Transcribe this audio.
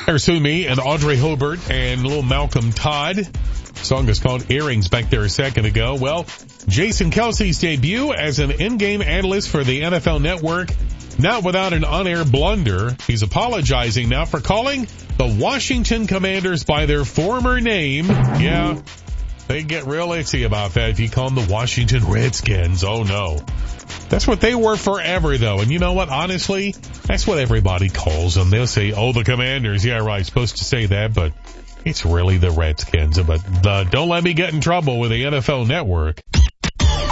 There's Sumi and Audrey Hobart and little Malcolm Todd. The song is called Earrings back there a second ago. Well, Jason Kelsey's debut as an in-game analyst for the NFL Network, not without an on-air blunder. He's apologizing now for calling the Washington Commanders by their former name. Yeah, they get real itchy about that if you call them the Washington Redskins. Oh, no. That's what they were forever, though. And you know what? Honestly, that's what everybody calls them. They'll say, oh, the Commanders. Yeah, right. Supposed to say that, but it's really the Redskins. But don't let me get in trouble with the NFL Network.